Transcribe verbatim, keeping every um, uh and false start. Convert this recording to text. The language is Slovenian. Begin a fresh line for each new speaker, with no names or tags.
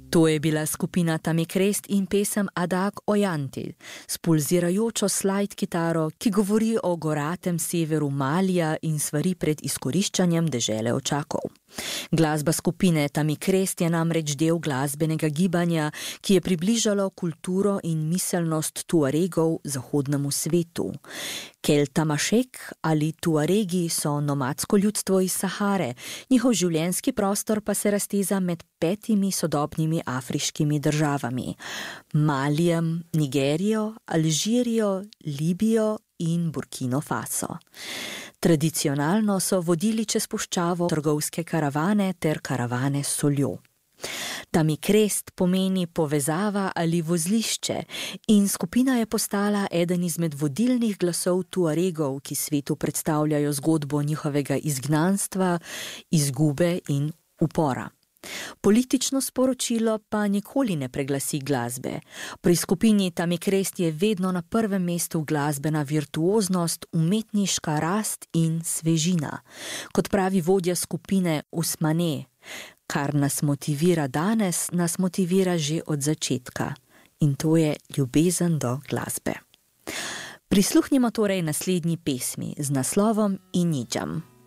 To je bila skupina Tamikrest in pesem Adag Ojanti s pulzirajočo slide kitaro, ki govori o goratem severu Malija in svari pred izkoriščanjem dežele Očakov. Glasba skupine Tamikrest je namreč del glasbenega gibanja, ki je približalo kulturo in miselnost Tuaregov zahodnemu svetu. Keltamašek ali Tuaregi so nomadsko ljudstvo iz Sahare, njihov življenjski prostor pa se razteza med petimi sodobnimi afriškimi državami: Malijem, Nigerijo, Alžirijo, Libijo in Burkino Faso. Tradicionalno so vodili čez puščavo trgovske karavane ter karavane s soljo. Tamikrest pomeni povezava ali vozlišče in skupina je postala eden izmed vodilnih glasov Tuaregov, ki svetu predstavljajo zgodbo njihovega izgnanstva, izgube in upora. Politično sporočilo pa nikoli ne preglasi glasbe. Pri skupini Tamikrest je vedno na prvem mestu glasbena virtuoznost, umetniška rast in svežina. Kot pravi vodja skupine Usmane, kar nas motivira danes, nas motivira že od začetka. In to je ljubezen do glasbe. Prisluhnimo torej naslednji pesmi z naslovom Inidjam.